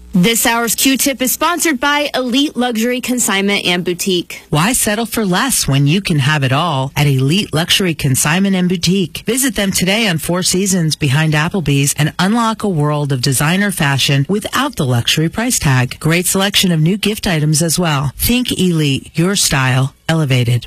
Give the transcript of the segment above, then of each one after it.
This hour's Q-Tip is sponsored by Elite Luxury Consignment and Boutique. Why settle for less when you can have it all at Elite Luxury Consignment and Boutique? Visit them today on Four Seasons behind Applebee's and unlock a world of designer fashion without the luxury price tag. Great selection of new gift items as well. Think Elite, your style elevated.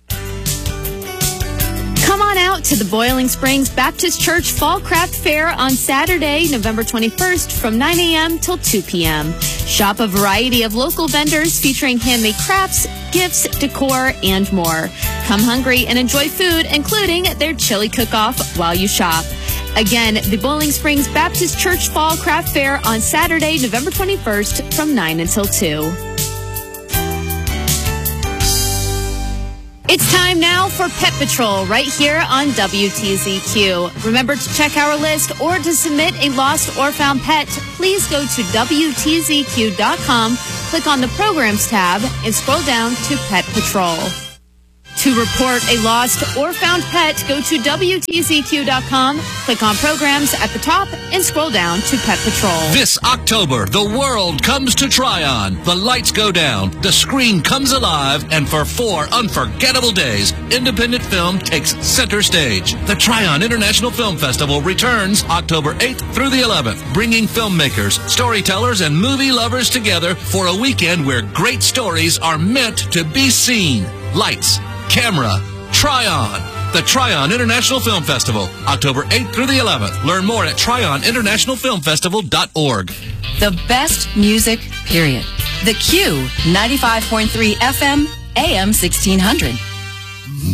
Come on out to the Boiling Springs Baptist Church Fall Craft Fair on Saturday, November 21st from 9 a.m. till 2 p.m. Shop a variety of local vendors featuring handmade crafts, gifts, decor, and more. Come hungry and enjoy food, including their chili cook-off while you shop. Again, the Boiling Springs Baptist Church Fall Craft Fair on Saturday, November 21st from 9 until 2. It's time now for Pet Patrol right here on WTZQ. Remember to check our list or to submit a lost or found pet, please go to WTZQ.com, click on the Programs tab, and scroll down to Pet Patrol. To report a lost or found pet, go to WTZQ.com, click on Programs at the top, and scroll down to Pet Patrol. This October, the world comes to Tryon. The lights go down, the screen comes alive, and for 4 unforgettable days, independent film takes center stage. The Tryon International Film Festival returns October 8th through the 11th, bringing filmmakers, storytellers, and movie lovers together for a weekend where great stories are meant to be seen. Lights, camera, Tryon. The Tryon International Film Festival, October 8th through the 11th. Learn more at TryonInternationalFilmFestival.org. The best music, period. The Q, 95.3 FM, AM 1600.